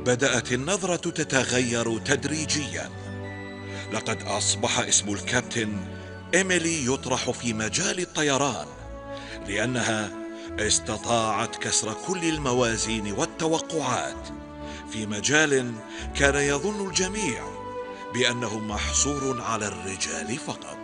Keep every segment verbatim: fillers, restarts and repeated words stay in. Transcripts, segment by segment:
بدأت النظرة تتغير تدريجيا. لقد أصبح اسم الكابتن إيميلي يطرح في مجال الطيران، لأنها استطاعت كسر كل الموازين والتوقعات في مجال كان يظن الجميع بأنه محصور على الرجال فقط.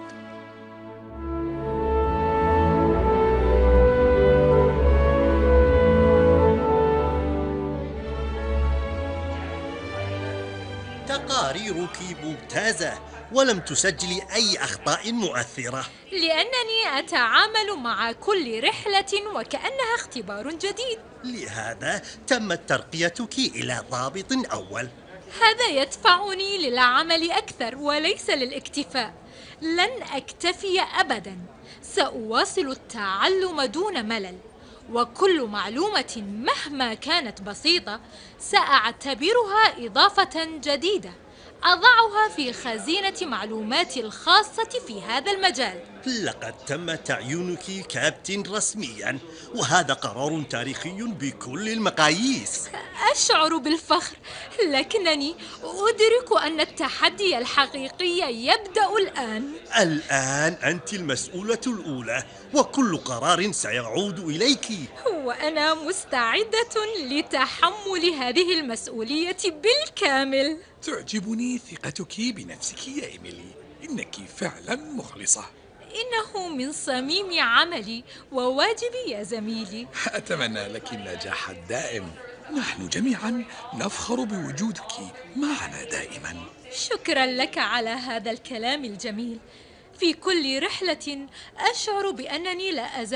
تقاريرك ممتازة، ولم تسجلي أي أخطاء مؤثرة. لأنني أتعامل مع كل رحلة وكأنها اختبار جديد. لهذا تمت ترقيتك إلى ضابط أول. هذا يدفعني للعمل أكثر وليس للاكتفاء. لن أكتفي أبداً، سأواصل التعلم دون ملل، وكل معلومة مهما كانت بسيطة سأعتبرها إضافة جديدة أضعها في خزينة معلوماتي الخاصة في هذا المجال. لقد تم تعيينك كابتن رسميا، وهذا قرار تاريخي بكل المقاييس. أشعر بالفخر، لكنني أدرك أن التحدي الحقيقي يبدأ الآن. الآن أنت المسؤولة الأولى، وكل قرار سيعود إليك. وأنا مستعدة لتحمل هذه المسؤولية بالكامل. تعجبني ثقتك بنفسك يا إيميلي، إنك فعلا مخلصة. إنه من صميم عملي وواجبي يا زميلي. أتمنى لك النجاح الدائم. نحن جميعا نفخر بوجودك معنا دائما. شكرا لك على هذا الكلام الجميل. في كل رحلة أشعر بأنني لا أزال